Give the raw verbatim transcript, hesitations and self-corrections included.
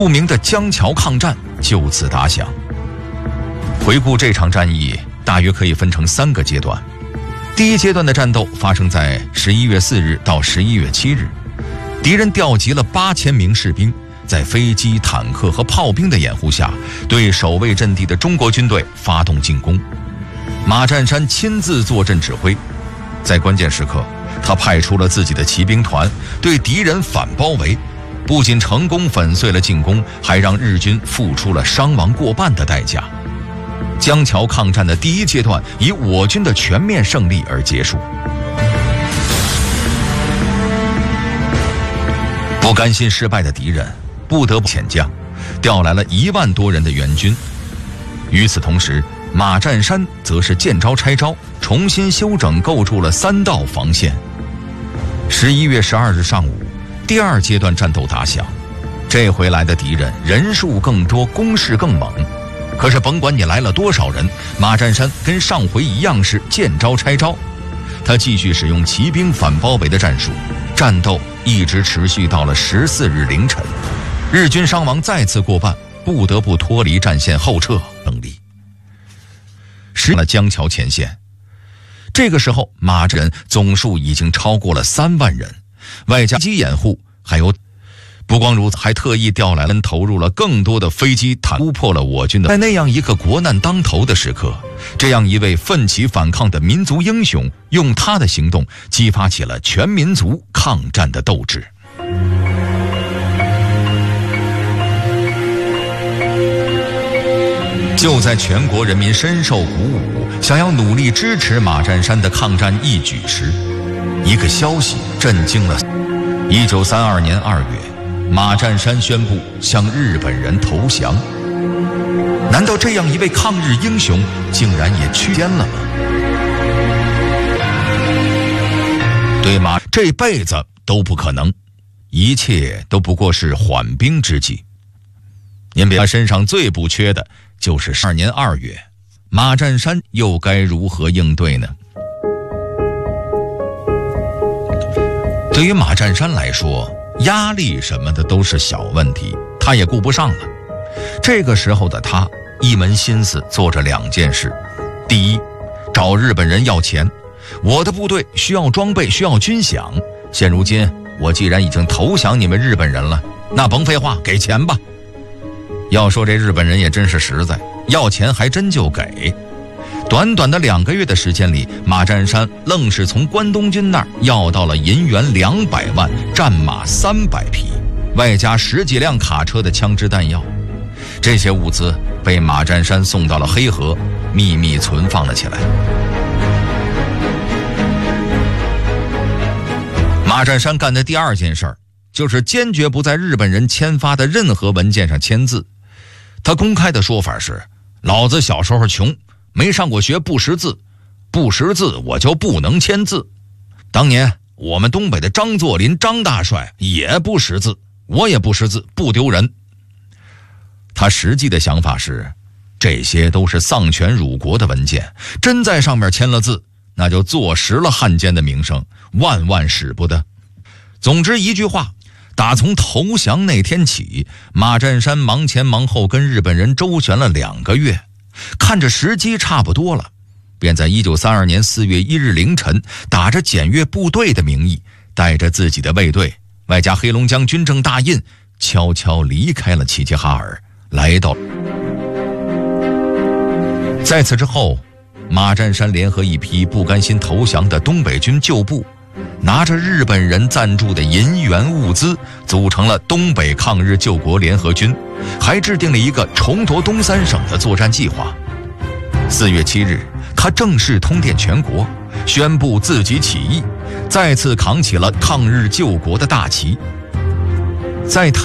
著名的江桥抗战就此打响。回顾这场战役，大约可以分成三个阶段。第一阶段的战斗发生在十一月四日到十一月七日，敌人调集了八千名士兵，在飞机、坦克和炮兵的掩护下，对守卫阵地的中国军队发动进攻。马占山亲自坐镇指挥，在关键时刻，他派出了自己的骑兵团对敌人反包围，不仅成功粉碎了进攻，还让日军付出了伤亡过半的代价。江桥抗战的第一阶段以我军的全面胜利而结束。不甘心失败的敌人不得不遣将，调来了一万多人的援军。与此同时，马占山则是见招拆招，重新修整构筑了三道防线。十一月十二日上午，第二阶段战斗打响。这回来的敌人人数更多，攻势更猛。可是甭管你来了多少人，马占山跟上回一样是见招拆招。他继续使用骑兵反包围的战术，战斗一直持续到了十四日凌晨，日军伤亡再次过半，不得不脱离战线后撤胜利。失了江桥前线，这个时候马占人总数已经超过了三万人，外加机掩护，还有不光如此，还特意调来了投入了更多的飞机坦克，突破了我军的。在那样一个国难当头的时刻，这样一位奋起反抗的民族英雄，用他的行动激发起了全民族抗战的斗志。就在全国人民深受鼓舞，想要努力支持马占山的抗战义举时，一个消息震惊了。一九三二年二月，马占山宣布向日本人投降。难道这样一位抗日英雄竟然也屈肩了吗？对马这辈子都不可能，一切都不过是缓兵之计。您别，他身上最不缺的就是十二年二月，马占山又该如何应对呢？对于马占山来说，压力什么的都是小问题，他也顾不上了。这个时候的他一门心思做着两件事：第一，找日本人要钱，我的部队需要装备，需要军饷，现如今我既然已经投降你们日本人了，那甭废话，给钱吧。要说这日本人也真是实在，要钱还真就给。短短的两个月的时间里，马占山愣是从关东军那儿要到了银元两百万，战马三百匹，外加十几辆卡车的枪支弹药。这些物资被马占山送到了黑河，秘密存放了起来。马占山干的第二件事儿，就是坚决不在日本人签发的任何文件上签字。他公开的说法是：老子小时候穷，没上过学，不识字，不识字我就不能签字。当年我们东北的张作霖张大帅也不识字，我也不识字，不丢人。他实际的想法是，这些都是丧权辱国的文件，真在上面签了字，那就坐实了汉奸的名声，万万使不得。总之一句话，打从投降那天起，马占山忙前忙后跟日本人周旋了两个月，看着时机差不多了，便在一九三二年四月一日凌晨，打着检阅部队的名义，带着自己的卫队，外加黑龙江军政大印，悄悄离开了齐齐哈尔，来到。在此之后，马占山联合一批不甘心投降的东北军旧部，拿着日本人赞助的银元物资，组成了东北抗日救国联合军，还制定了一个重夺东三省的作战计划。四月七日，他正式通电全国，宣布自己起义，再次扛起了抗日救国的大旗。在他